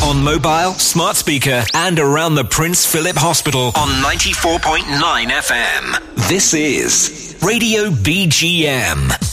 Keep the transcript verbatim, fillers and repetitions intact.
On mobile, smart speaker, and around the Prince Philip Hospital on ninety-four point nine F M. This is Radio B G M.